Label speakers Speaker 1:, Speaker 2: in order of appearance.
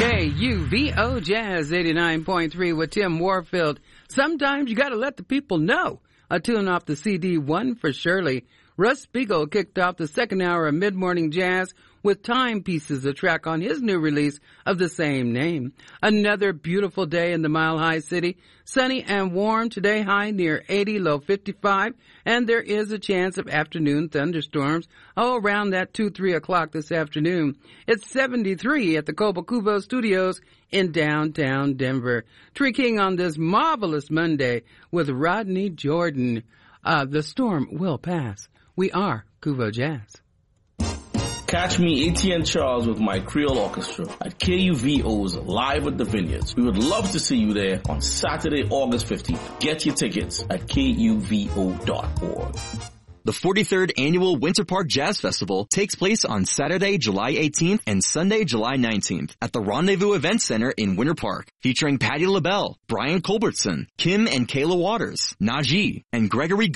Speaker 1: KUVO Jazz 89.3 with Tim Warfield. Sometimes you got to let the people know. A tune off the CD, One for Shirley. Russ Spiegel kicked off the second hour of Mid-Morning Jazz with Timepieces, a track on his new release of the same name. Another beautiful day in the Mile High City. Sunny and warm today, high near 80, low 55, and there is a chance of afternoon thunderstorms around that 2-3 o'clock this afternoon. It's 73 at the Cobo Studios in downtown Denver. Tree King on this marvelous Monday with Rodney Jordan. The storm will pass. We are Kuvo Jazz.
Speaker 2: Catch me, Etienne Charles, with my Creole Orchestra at KUVO's Live at the Vineyards. We would love to see you there on Saturday, August 15th. Get your tickets at KUVO.org.
Speaker 3: The 43rd Annual Winter Park Jazz Festival takes place on Saturday, July 18th and Sunday, July 19th at the Rendezvous Event Center in Winter Park, featuring Patti LaBelle, Brian Culbertson, Kim and Kayla Waters, Najee, and Gregory